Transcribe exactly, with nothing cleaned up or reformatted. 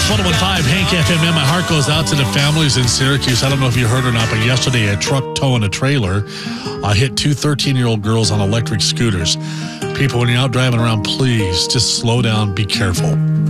one oh one point five Hank F M. My heart goes out to the families in Syracuse. I don't know if you heard or not, but yesterday a truck towing a trailer uh, hit two thirteen-year-old girls on electric scooters. People, when you're out driving around, please just slow down, be careful.